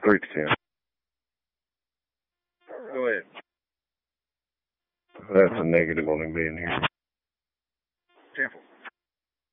3 to 10. Go ahead. That's a negative on him being here. 10-4.